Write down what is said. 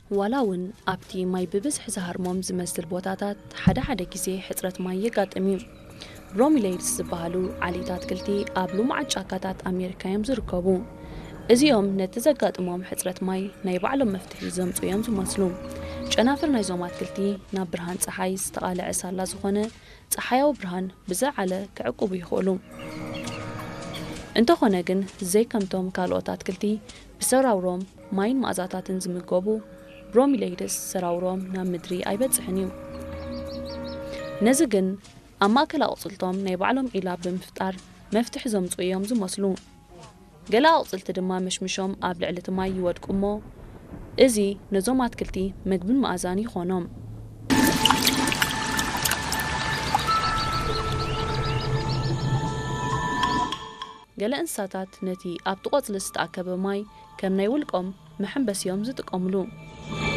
ዋላውን ኣብቲ ማይ ብብዝሕ ዝሃርሞም ዝመስል ቦታታት ሓደ ግዜ ሕጽረት ማይ የጋጥም ብሮሚሌይድስ ዝበሃሉ ዓሌት ኣትክልቲ ኣብ ልሙዓት ጫካታት ኣሜሪካ እዮም ዝርከቡ እዚኦም ነቲ ዘጋጥሞም ሕጽረት ማይ ናይ ባዕሎም መፍትሒ ዘምጽኡ እዮም ዝመስሉ ጨናፍር ናይዞም ኣትክልቲ ናብ ብርሃን ፀሓይ ዝተቓልዐ ሳላ ዝኾነ ፀሓያዊ ብርሃን ብዝለዓለ ክዕቅቡ ይኽእሉ እንተኾነ ግን ዘይከምቶም ካልኦት ኣትክልቲ ብሰራውሮም ማይን መኣዛታትን ዝምገቡ ብሮሚሌይድስ ሰራውሮም ናብ ምድሪ ኣይበጽሕን እዩ ነዚ ግን ኣብ ማእከል ኣቝጽልቶም ናይ ባዕሎም ዒላ ብምፍጣር መፍትሒ ዘምጽኡ እዮም ዝመስሉ ገለ ኣቝጽልቲ ድማ መሽምሾም ኣብ ልዕሊ እቲ ማይ ይወድቁ እሞ እዚ ነዞም ኣትክልቲ ምግብን መኣዛን ይኾኖም ገለ እንስሳታት ነቲ ኣብቲ ቆጽሊ ዝተኣከበ ማይ ከም ናይ ውልቆም መሐንበሲዮም ዝጥቀምሉ